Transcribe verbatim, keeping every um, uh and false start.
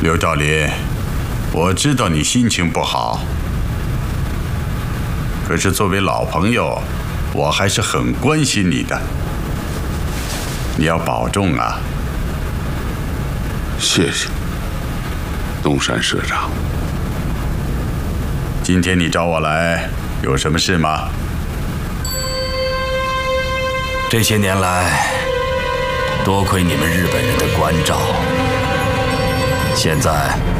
刘兆林，我知道你心情不好，可是作为老朋友，我还是很关心你的。你要保重啊！ 谢谢，东山社长。 今天你找我来，有什么事吗？ 这些年来，多亏你们日本人的关照，现在